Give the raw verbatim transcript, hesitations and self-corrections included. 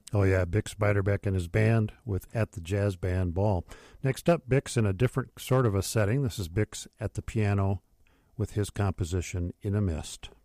Oh, yeah, Bix Beiderbecke and his band with At the Jazz Band Ball. Next up, Bix in a different sort of a setting. This is Bix at the piano with his composition In a Mist.